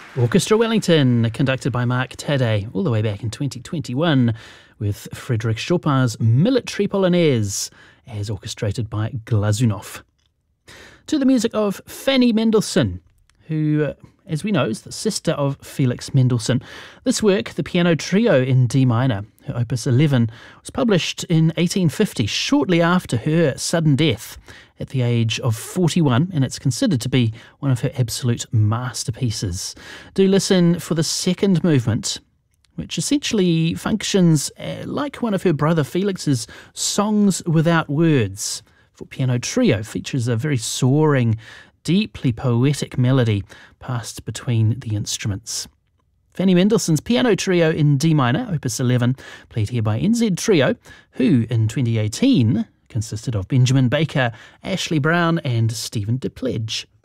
Orchestra Wellington, conducted by Mark Tadday, all the way back in 2021, with Frédéric Chopin's Military Polonaise, as orchestrated by Glazunov. To the music of Fanny Mendelssohn, who, as we know, is the sister of Felix Mendelssohn. This work, the piano trio in D minor, her opus 11, was published in 1850, shortly after her sudden death at the age of 41, and it's considered to be one of her absolute masterpieces. Do listen for the second movement, which essentially functions like one of her brother Felix's songs without words. For piano trio, features a very soaring, deeply poetic melody passed between the instruments. Fanny Mendelssohn's piano trio in D minor, opus 11, played here by NZ Trio, who in 2018 consisted of Benjamin Baker, Ashley Brown and Stephen Depledge.